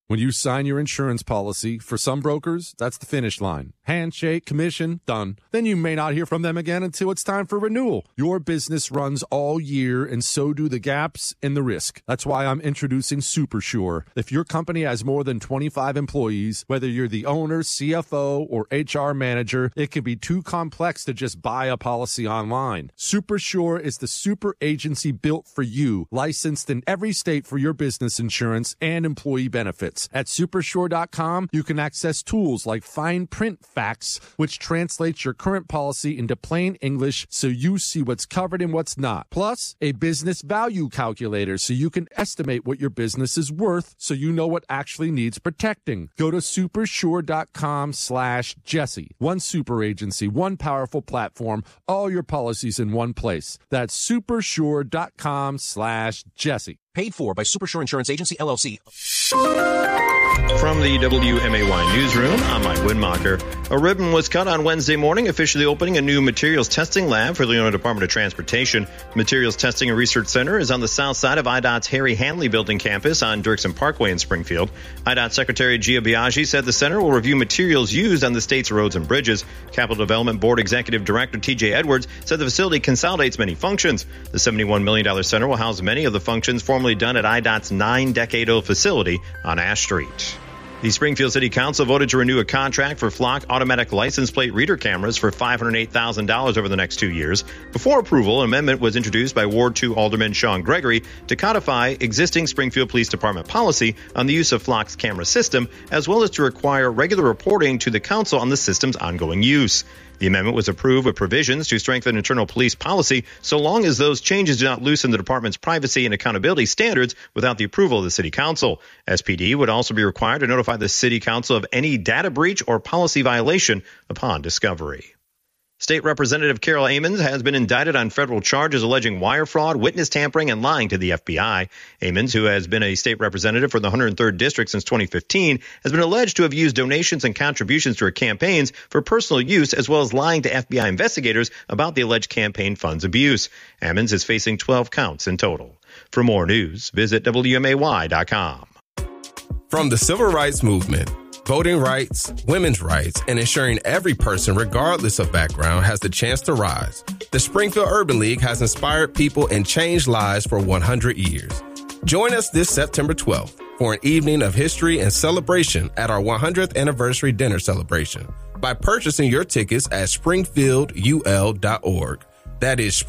When you sign your insurance policy, for some brokers, that's the finish line. Handshake, commission, done. Then you may not hear from them again until it's time for renewal. Your business runs all year, and so do the gaps and the risk. That's why I'm introducing SuperSure. If your company has more than 25 employees, whether you're the owner, CFO, or HR manager, it can be too complex to just buy a policy online. SuperSure is the super agency built for you, licensed in every state for your business insurance and employee benefits. At Supersure.com, you can access tools like fine print facts, which translates your current policy into plain English so you see what's covered and what's not. Plus, a business value calculator so you can estimate what your business is worth so you know what actually needs protecting. Go to Supersure.com/Jesse. One super agency, one powerful platform, all your policies in one place. That's Supersure.com/Jesse. Paid for by Supersure Insurance Agency, LLC. From the WMAY newsroom, I'm Mike Widmacher. A ribbon was cut on Wednesday morning, officially opening a new materials testing lab for the Illinois Department of Transportation. Materials Testing and Research Center is on the south side of IDOT's Harry Hanley Building campus on Dirksen Parkway in Springfield. IDOT Secretary Gia Biaggi said the center will review materials used on the state's roads and bridges. Capital Development Board Executive Director T.J. Edwards said the facility consolidates many functions. The $71 million center will house many of the functions formerly done at IDOT's 9-decade-old facility on Ash Street. The Springfield City Council voted to renew a contract for Flock automatic license plate reader cameras for $508,000 over the next 2 years. Before approval, an amendment was introduced by Ward 2 Alderman Sean Gregory to codify existing Springfield Police Department policy on the use of Flock's camera system, as well as to require regular reporting to the council on the system's ongoing use. The amendment was approved with provisions to strengthen internal police policy so long as those changes do not loosen the department's privacy and accountability standards without the approval of the city council. SPD would also be required to notify the city council of any data breach or policy violation upon discovery. State Representative Carol Ammons has been indicted on federal charges alleging wire fraud, witness tampering, and lying to the FBI. Ammons, who has been a state representative for the 103rd District since 2015, has been alleged to have used donations and contributions to her campaigns for personal use, as well as lying to FBI investigators about the alleged campaign funds abuse. Ammons is facing 12 counts in total. For more news, visit WMAY.com. From the Civil Rights Movement, voting rights, women's rights, and ensuring every person, regardless of background, has the chance to rise, the Springfield Urban League has inspired people and changed lives for 100 years. Join us this September 12th for an evening of history and celebration at our 100th anniversary dinner celebration by purchasing your tickets at springfieldul.org. That is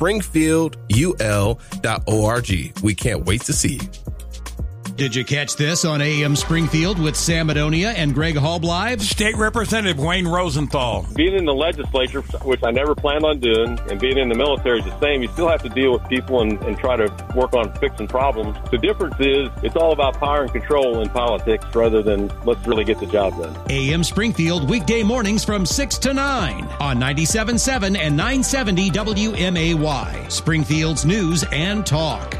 springfieldul.org. We can't wait to see you. Did you catch this on AM Springfield with Sam Adonia and Greg Hall live? State Representative Wayne Rosenthal. Being in the legislature, which I never planned on doing, and being in the military is the same. You still have to deal with people and try to work on fixing problems. The difference is it's all about power and control in politics rather than let's really get the job done. AM Springfield, weekday mornings from 6 to 9 on 97.7 and 970 WMAY. Springfield's news and talk.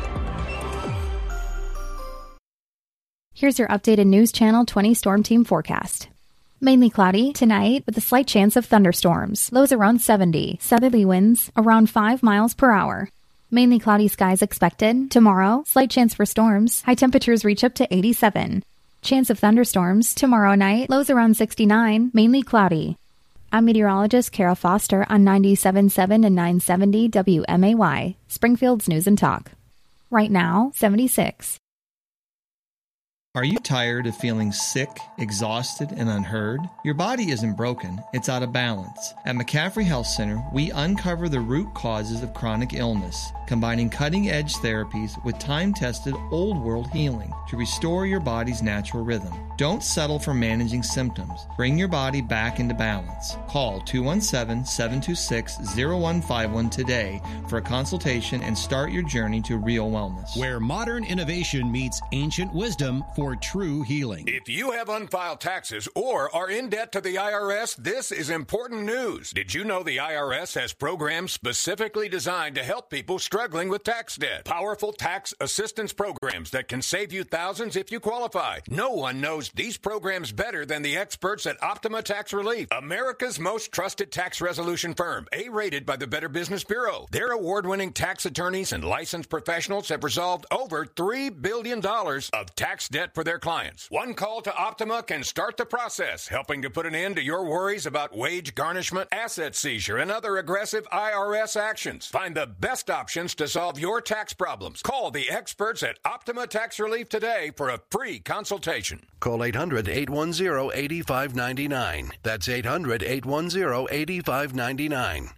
Here's your updated News Channel 20 Storm Team forecast. Mainly cloudy tonight with a slight chance of thunderstorms. Lows around 70. Southerly winds around 5 miles per hour. Mainly cloudy skies expected. Tomorrow, slight chance for storms. High temperatures reach up to 87. Chance of thunderstorms tomorrow night. Lows around 69. Mainly cloudy. I'm meteorologist Kara Foster on 97.7 and 970 WMAY. Springfield's News and Talk. Right now, 76. Are you tired of feeling sick, exhausted, and unheard? Your body isn't broken, it's out of balance. At McCaffrey Health Center, we uncover the root causes of chronic illness, combining cutting-edge therapies with time-tested old-world healing to restore your body's natural rhythm. Don't settle for managing symptoms. Bring your body back into balance. Call 217-726-0151 today for a consultation and start your journey to real wellness. Where modern innovation meets ancient wisdom for true healing. If you have unfiled taxes or are in debt to the IRS, this is important news. Did you know the IRS has programs specifically designed to help people struggling with tax debt? Powerful tax assistance programs that can save you thousands if you qualify. No one knows these programs better than the experts at Optima Tax Relief, America's most trusted tax resolution firm, A-rated by the Better Business Bureau. Their award-winning tax attorneys and licensed professionals have resolved over $3 billion of tax debt set for their clients. One call to Optima can start the process, helping to put an end to your worries about wage garnishment, asset seizure, and other aggressive IRS actions. Find the best options to solve your tax problems. Call the experts at Optima Tax Relief today for a free consultation. Call 800-810-8599. That's 800-810-8599.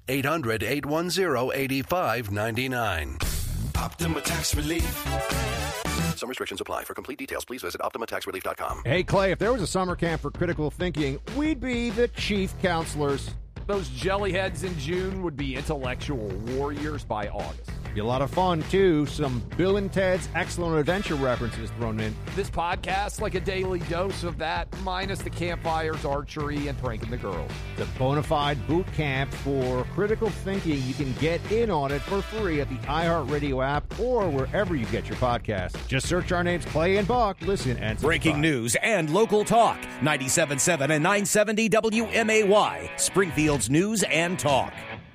800-810-8599. Optima Tax Relief. Some restrictions apply. For complete details, please visit OptimaTaxRelief.com. Hey, Clay, if there was a summer camp for critical thinking, we'd be the chief counselors. Those jellyheads in June would be intellectual warriors by August. Be a lot of fun, too. Some Bill and Ted's Excellent Adventure references thrown in. This podcast, like a daily dose of that, minus the campfires, archery, and pranking the girls. The bona fide boot camp for critical thinking. You can get in on it for free at the iHeartRadio app or wherever you get your podcasts. Just search our names, Clay and Buck. Listen and subscribe. Breaking news and local talk. 97.7 and 970 WMAY. Springfield's News and Talk.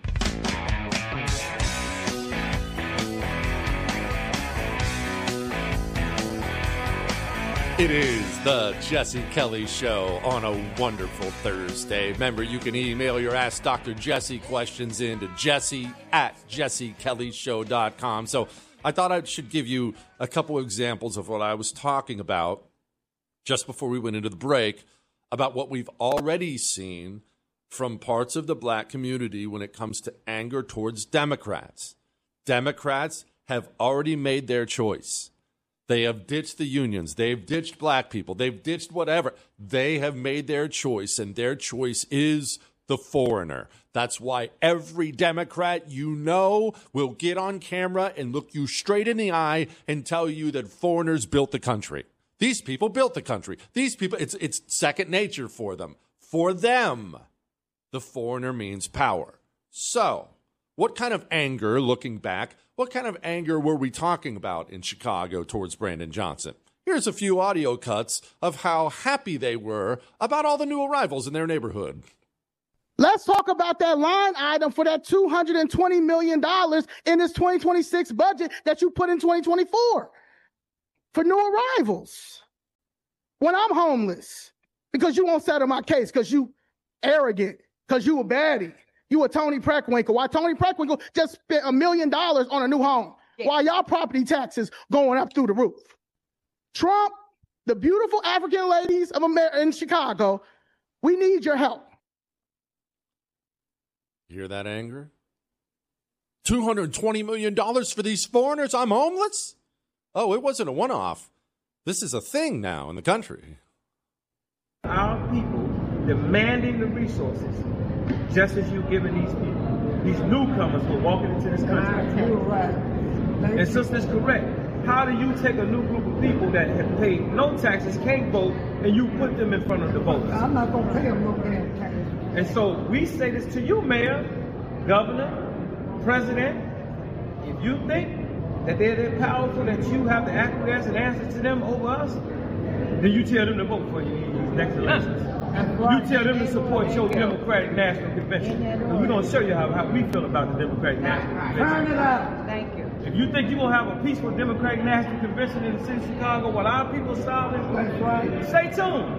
It is the Jesse Kelly Show on a wonderful Thursday. Remember, you can email your Ask Dr. Jesse questions in to jesse@jessekellyshow.com. So I thought I should give you a couple examples of what I was talking about just before we went into the break, about what we've already seen from parts of the black community when it comes to anger towards Democrats. Democrats have already made their choice. They have ditched the unions. They've ditched black people. They've ditched whatever. They have made their choice, and their choice is the foreigner. That's why every Democrat you know will get on camera and look you straight in the eye and tell you that foreigners built the country. These people built the country. These people, it's second nature for them. For them, the foreigner means power. So, what kind of anger, looking back, what kind of anger were we talking about in Chicago towards Brandon Johnson? Here's a few audio cuts of how happy they were about all the new arrivals in their neighborhood. Let's talk about that line item for that $220 million in this 2026 budget that you put in 2024 for new arrivals. When I'm homeless, because you won't settle my case, because you arrogant, because you a baddie. You a Tony Preckwinkle. Why Tony Preckwinkle just spent $1 million on a new home? Yeah. While y'all property taxes going up through the roof. Trump, the beautiful African ladies of America in Chicago, we need your help. You hear that anger? $220 million for these foreigners? I'm homeless? Oh, it wasn't a one-off. This is a thing now in the country. Our people demanding the resources, just as you've given these people, these newcomers who are walking into this country. You're right. And sister, it's correct. How do you take a new group of people that have paid no taxes, can't vote, and you put them in front of the voters? I'm not going to pay them no damn taxes. And so we say this to you, Mayor, Governor, President. If you think that they're that powerful that you have to acquiesce and answer to them over us, then you tell them to vote for you in these next elections. You tell them to support your Democratic National Convention. And we're going to show you how we feel about the Democratic National Convention. Turn it up. Thank you. If you think you're going to have a peaceful Democratic National Convention in the city of Chicago while our people are starving, that's right. Stay tuned.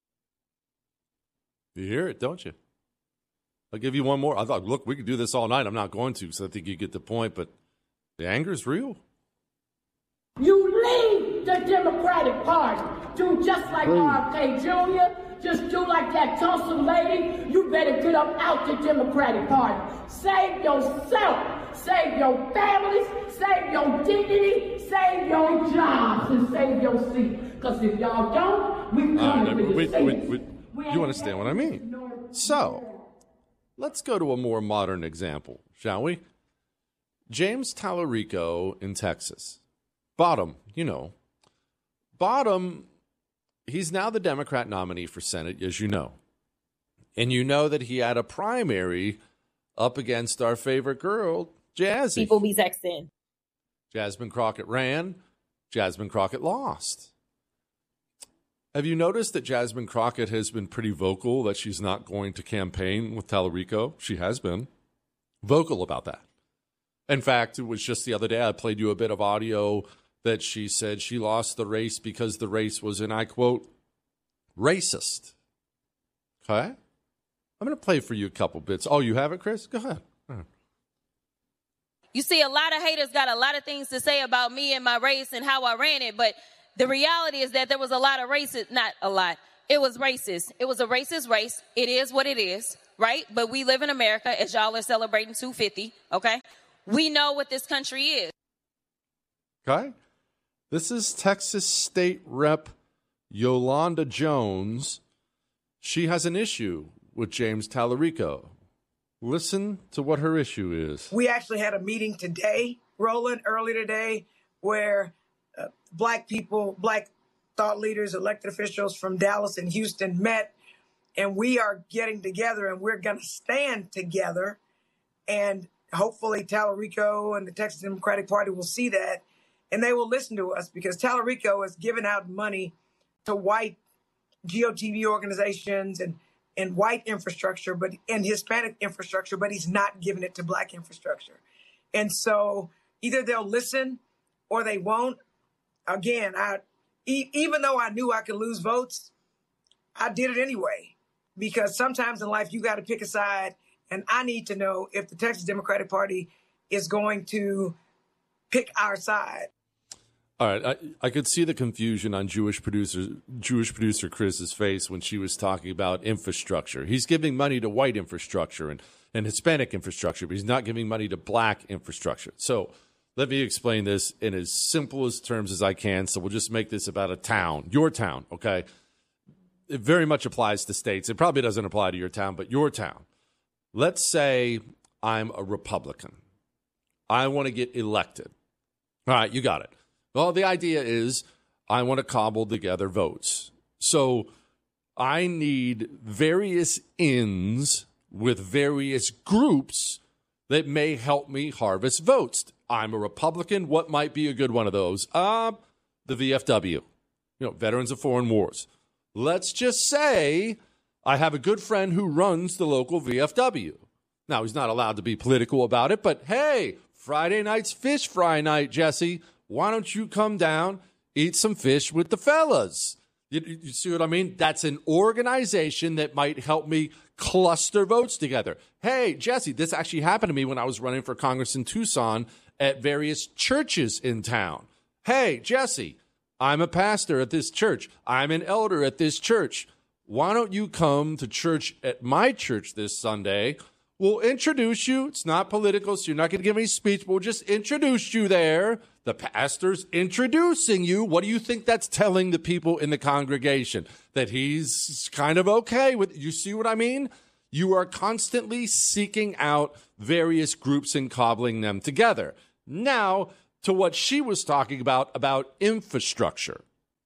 You hear it, don't you? I'll give you one more. I thought, look, we could do this all night. I'm not going to, so I think you get the point, but the anger is real. You leave the Democratic Party. Do just like RFK Jr., just do like that Tulsa lady. You better get up out the Democratic Party. Save yourself. Save your families. Save your dignity. Save your jobs. And save your seat. Because if y'all don't, we come with the seats. You understand what I mean? So, let's go to a more modern example, shall we? James Tallarico in Texas. Bottom, Bottom, he's now the Democrat nominee for Senate, as you know. And you know that he had a primary up against our favorite girl, Jazzy. People be texting. Jasmine Crockett ran. Jasmine Crockett lost. Have you noticed that Jasmine Crockett has been pretty vocal that she's not going to campaign with Tallarico? She has been vocal about that. In fact, it was just the other day I played you a bit of audio that she said she lost the race because the race was, and I quote, racist. Okay? I'm going to play for you a couple bits. Oh, you have it, Chris? Go ahead. You see, a lot of haters got a lot of things to say about me and my race and how I ran it, but the reality is that there was a lot of racist, not a lot. It was racist. It was a racist race. It is what it is, right? But we live in America, as y'all are celebrating 250, okay? We know what this country is. Okay? This is Texas State Rep Yolanda Jones. She has an issue with James Tallarico. Listen to what her issue is. We actually had a meeting today, Roland, earlier today, where black people, black thought leaders, elected officials from Dallas and Houston met, and we are getting together and we're going to stand together. And hopefully Tallarico and the Texas Democratic Party will see that and they will listen to us, because Tallarico is giving out money to white GOTV organizations and white infrastructure, and Hispanic infrastructure, but he's not giving it to black infrastructure. And so either they'll listen or they won't. Again, even though I knew I could lose votes, I did it anyway, because sometimes in life you got to pick a side, and I need to know if the Texas Democratic Party is going to pick our side. All right, I could see the confusion on Jewish producer Chris's face when she was talking about infrastructure. He's giving money to white infrastructure and Hispanic infrastructure, but he's not giving money to black infrastructure. So let me explain this in as simple as terms as I can. So we'll just make this about a town, your town, okay? It very much applies to states. It probably doesn't apply to your town, but your town. Let's say I'm a Republican. I want to get elected. All right, you got it. Well, the idea is I want to cobble together votes. So I need various ins with various groups that may help me harvest votes. I'm a Republican. What might be a good one of those? The VFW, Veterans of Foreign Wars. Let's just say I have a good friend who runs the local VFW. Now, he's not allowed to be political about it, but hey, Friday night's fish fry night, Jesse. Why don't you come down, eat some fish with the fellas? You see what I mean? That's an organization that might help me cluster votes together. Hey, Jesse, this actually happened to me when I was running for Congress in Tucson at various churches in town. Hey, Jesse, I'm a pastor at this church. I'm an elder at this church. Why don't you come to church at my church this Sunday? We'll introduce you. It's not political, so you're not going to give any speech, but we'll just introduce you there. The pastor's introducing you. What do you think that's telling the people in the congregation? That he's kind of okay with, you see what I mean? You are constantly seeking out various groups and cobbling them together. Now, to what she was talking about infrastructure.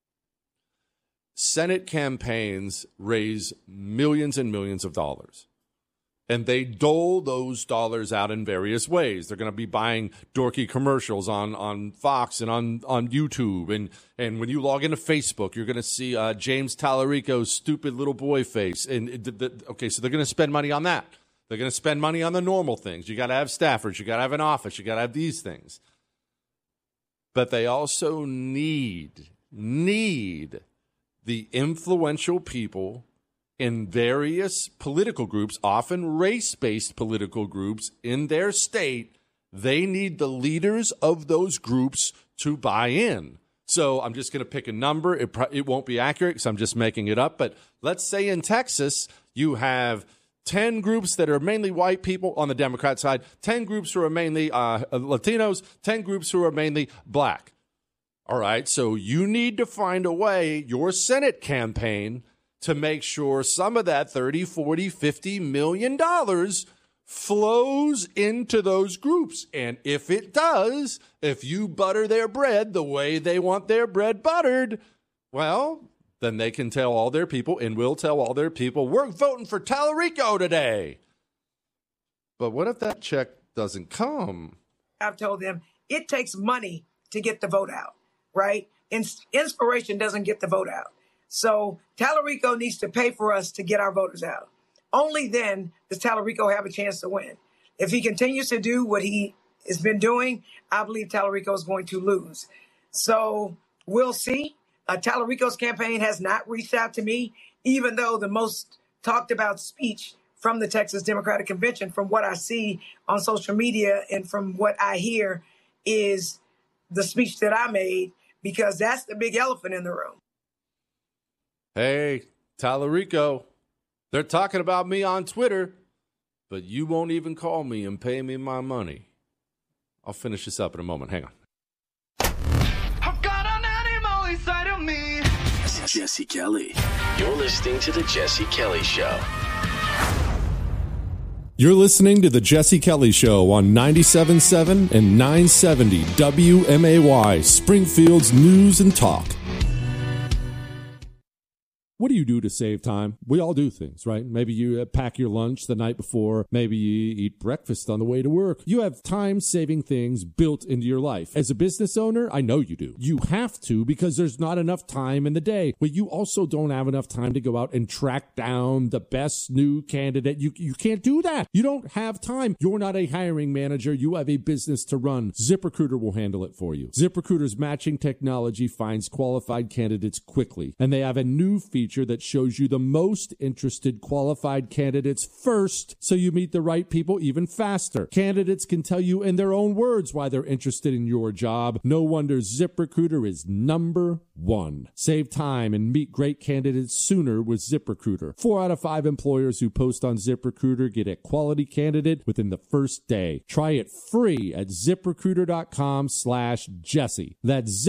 Senate campaigns raise millions and millions of dollars. And they dole those dollars out in various ways. They're going to be buying dorky commercials on Fox and on YouTube. And when you log into Facebook, you're going to see James Tallarico's stupid little boy face. Okay, so they're going to spend money on that. They're going to spend money on the normal things. You got to have staffers. You got to have an office. You got to have these things. But they also need the influential people in various political groups, often race-based political groups in their state. They need the leaders of those groups to buy in. So I'm just going to pick a number. It won't be accurate because I'm just making it up. But let's say in Texas, you have 10 groups that are mainly white people on the Democrat side, 10 groups who are mainly Latinos, 10 groups who are mainly black. All right, so you need to find a way, your Senate campaign, to make sure some of that $30, $40, $50 million flows into those groups. And if it does, if you butter their bread the way they want their bread buttered, well, then they can tell all their people and will tell all their people, we're voting for Tallarico today. But what if that check doesn't come? I've told them it takes money to get the vote out, right? Inspiration doesn't get the vote out. So Tallarico needs to pay for us to get our voters out. Only then does Tallarico have a chance to win. If he continues to do what he has been doing, I believe Tallarico is going to lose. So we'll see. Tallarico's campaign has not reached out to me, even though the most talked about speech from the Texas Democratic Convention, from what I see on social media and from what I hear, is the speech that I made, because that's the big elephant in the room. Hey, Tallarico, they're talking about me on Twitter, but you won't even call me and pay me my money. I'll finish this up in a moment. Hang on. I've got an animal inside of me. It's Jesse Kelly. You're listening to The Jesse Kelly Show. You're listening to The Jesse Kelly Show on 97.7 and 970 WMAY, Springfield's News and Talk. What do you do to save time? We all do things, right? Maybe you pack your lunch the night before. Maybe you eat breakfast on the way to work. You have time-saving things built into your life. As a business owner, I know you do. You have to, because there's not enough time in the day. But you also don't have enough time to go out and track down the best new candidate. You can't do that. You don't have time. You're not a hiring manager. You have a business to run. ZipRecruiter will handle it for you. ZipRecruiter's matching technology finds qualified candidates quickly, and they have a new feature that shows you the most interested qualified candidates first, so you meet the right people even faster. Candidates can tell you in their own words why they're interested in your job. No wonder ZipRecruiter is number one. Save time and meet great candidates sooner with ZipRecruiter. 4 out of 5 employers who post on ZipRecruiter get a quality candidate within the first day. Try it free at ZipRecruiter.com/Jesse. That's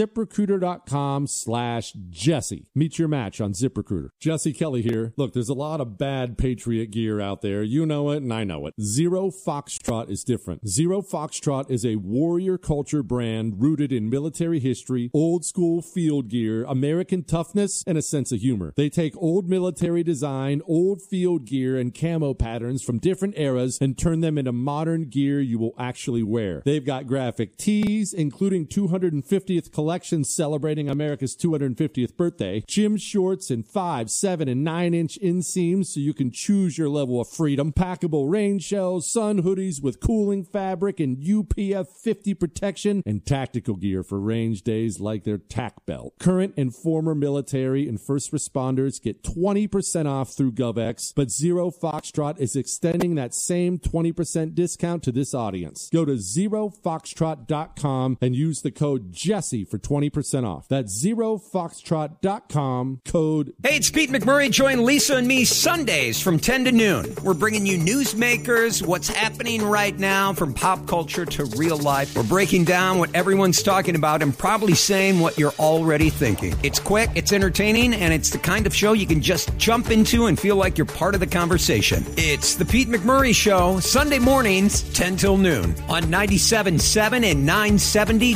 ZipRecruiter.com/Jesse. Meet your match on ZipRecruiter. Jesse Kelly here. Look, there's a lot of bad Patriot gear out there. You know it, and I know it. Zero Foxtrot is different. Zero Foxtrot is a warrior culture brand rooted in military history, old school field gear, American toughness, and a sense of humor. They take old military design, old field gear, and camo patterns from different eras and turn them into modern gear you will actually wear. They've got graphic tees, including 250th collections celebrating America's 250th birthday, gym shorts, and 5, 7, and 9-inch inseams so you can choose your level of freedom, packable rain shells, sun hoodies with cooling fabric and UPF 50 protection, and tactical gear for range days like their TAC belt. Current and former military and first responders get 20% off through GovX, but Zero Foxtrot is extending that same 20% discount to this audience. Go to ZeroFoxtrot.com and use the code Jesse for 20% off. That's ZeroFoxtrot.com, code Hey, it's Pete McMurray. Join Lisa and me Sundays from 10 to noon. We're bringing you newsmakers, what's happening right now from pop culture to real life. We're breaking down what everyone's talking about and probably saying what you're already thinking. It's quick, it's entertaining, and it's the kind of show you can just jump into and feel like you're part of the conversation. It's the Pete McMurray Show, Sunday mornings, 10 till noon on 97.7 and 970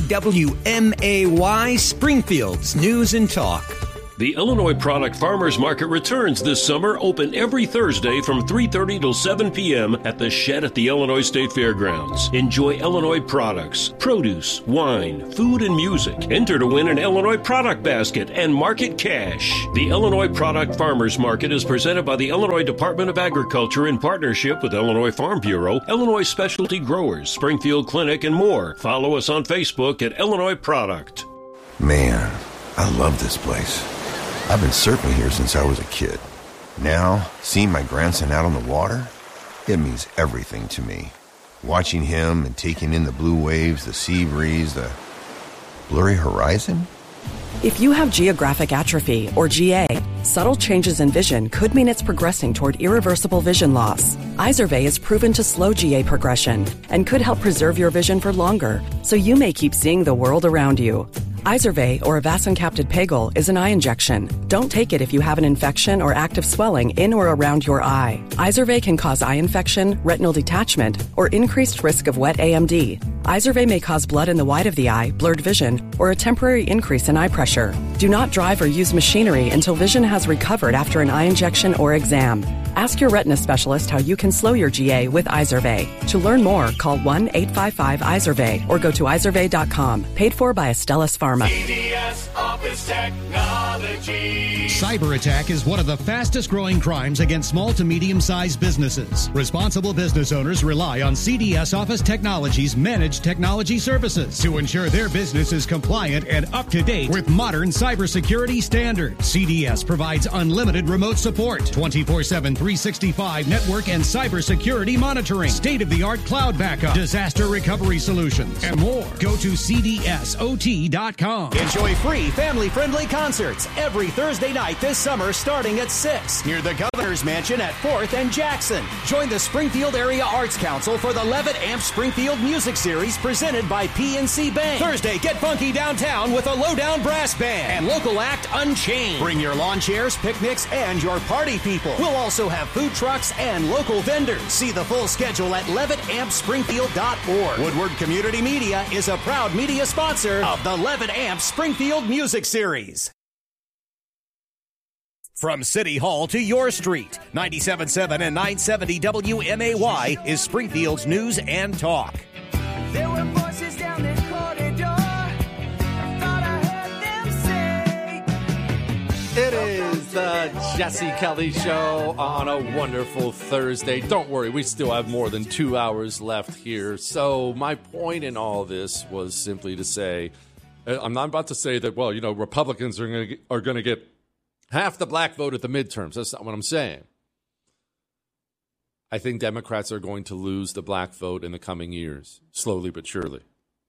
WMAY, Springfield's News and Talk. The Illinois Product Farmers Market returns this summer, open every Thursday from 3:30 till 7 p.m. at the Shed at the Illinois State Fairgrounds. Enjoy Illinois products, produce, wine, food, and music. Enter to win an Illinois product basket and market cash. The Illinois Product Farmers Market is presented by the Illinois Department of Agriculture in partnership with Illinois Farm Bureau, Illinois Specialty Growers, Springfield Clinic, and more. Follow us on Facebook at Illinois Product. Man, I love this place. I've been surfing here since I was a kid. Now, seeing my grandson out on the water, it means everything to me. Watching him and taking in the blue waves, the sea breeze, the blurry horizon. If you have geographic atrophy, or GA, subtle changes in vision could mean it's progressing toward irreversible vision loss. Izervay is proven to slow GA progression and could help preserve your vision for longer, so you may keep seeing the world around you. Izervay, or avacincaptad pegol, is an eye injection. Don't take it if you have an infection or active swelling in or around your eye. Izervay can cause eye infection, retinal detachment, or increased risk of wet AMD. Izervay may cause blood in the white of the eye, blurred vision, or a temporary increase in eye pressure. Do not drive or use machinery until vision has recovered after an eye injection or exam. Ask your retina specialist how you can slow your GA with Izervay. To learn more, call 1-855-IZERVAY or go to izervay.com. Paid for by Astellas Pharma. CVS Office Technology. Cyber attack is one of the fastest growing crimes against small to medium-sized businesses. Responsible business owners rely on CDS Office Technologies Managed Technology Services to ensure their business is compliant and up to date with modern cybersecurity standards. CDS provides unlimited remote support, 24/7, 365 network and cybersecurity monitoring, state-of-the-art cloud backup, disaster recovery solutions, and more. Go to cdsot.com. Enjoy free family-friendly concerts every Thursday night this summer starting at 6 near the Governor's Mansion at 4th and Jackson. Join the Springfield Area Arts Council for the Levitt Amp Springfield Music Series presented by PNC Bank. Thursday, get funky downtown with a Lowdown Brass Band and local act Unchained. Bring your lawn chairs, picnics, and your party people. We'll also have food trucks and local vendors. See the full schedule at LevittAmpSpringfield.org. Woodward Community Media is a proud media sponsor of the Levitt Amp Springfield Music Series. From City Hall to your street, 97.7 and 970 WMAY is Springfield's news and talk. There were voices down the corridor. I thought I heard them say. It is the Jesse Kelly Show on a wonderful Thursday. Don't worry, we still have more than 2 hours left here. So my point in all this was simply to say, I'm not about to say that, well, you know, Republicans are going to get half the black vote at the midterms. That's not what I'm saying. I think Democrats are going to lose the black vote in the coming years, slowly but surely.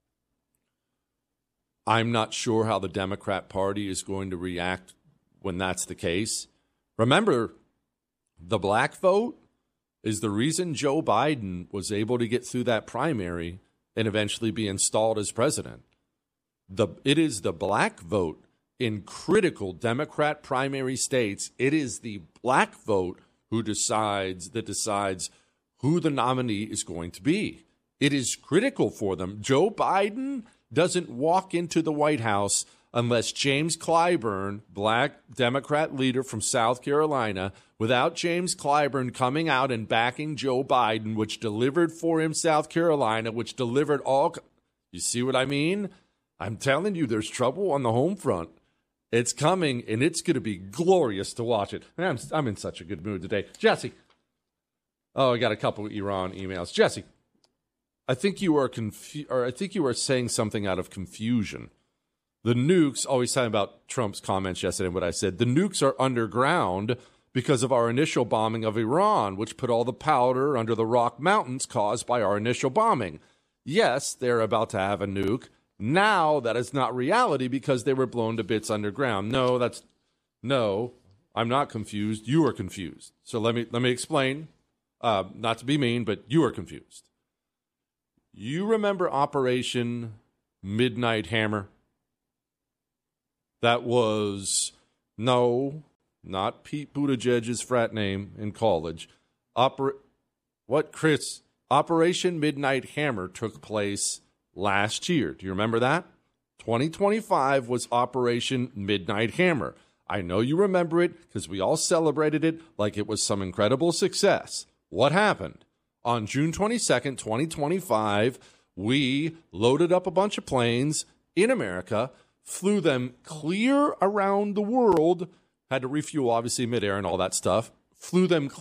I'm not sure how the Democrat Party is going to react when that's the case. Remember, the black vote is the reason Joe Biden was able to get through that primary and eventually be installed as president. It is the black vote in critical Democrat primary states. It is the black vote who decides who the nominee is going to be. It is critical for them. Joe Biden doesn't walk into the White House unless James Clyburn, black Democrat leader from South Carolina, without James Clyburn coming out and backing Joe Biden, which delivered for him South Carolina, which delivered all. You see what I mean? I'm telling you, there's trouble on the home front. It's coming, and it's going to be glorious to watch it. I'm in such a good mood today. Jesse. Oh, I got a couple of Iran emails. Jesse, I think you are saying something out of confusion. The nukes, always talking about Trump's comments yesterday and what I said, the nukes are underground because of our initial bombing of Iran, which put all the powder under the Rock Mountains caused by our initial bombing. Yes, they're about to have a nuke. Now that is not reality because they were blown to bits underground. No, I'm not confused. You are confused. So let me explain. Not to be mean, but you are confused. You remember Operation Midnight Hammer? That was, no, not Pete Buttigieg's frat name in college. Operation Midnight Hammer took place last year. Do you remember that? 2025 was Operation Midnight Hammer. I know you remember it because we all celebrated it like it was some incredible success. What happened? On June 22nd, 2025, we loaded up a bunch of planes in America, flew them clear around the world, had to refuel, obviously, midair and all that stuff, flew them